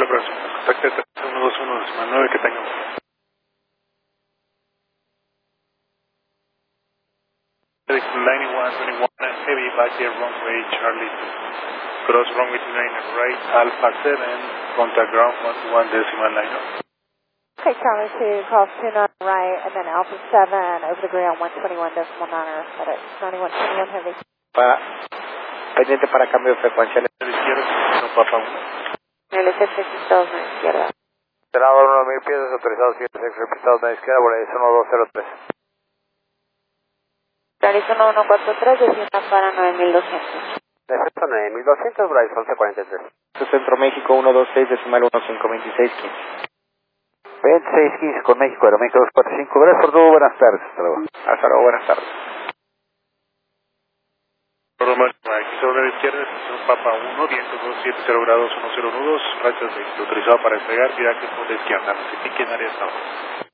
la próxima. Contacte 3121-9, que tengan. Line 121 and heavy back here runway Charlie 2. Cross runway 29 right, Alpha 7, contact ground 121.9. Okay, Charlie 2, cross 29 right, and then Alpha 7 over the ground 121.9, FedEx 9121 heavy. Pendiente para cambio de frecuencia. A la izquierda, no Papa 1. LC 52 a la izquierda. Senador 1000 pies, autorizado 7 repistados a la izquierda, volación 1203. Arizona 143, descienda para 9200. Defecto 9200, Bryce 1143. Centro México 126, decimal 152615. 2615 con México, Aeroméxico 245. Gracias por todo, buenas tardes. Hasta luego. Hasta luego, buenas tardes. Roma, aquí sobre la izquierda, estación Papa 1, viento 270 grados 10 nudos, rachas de autorizado para despegar, viaje por la izquierda, no se pique en área estable.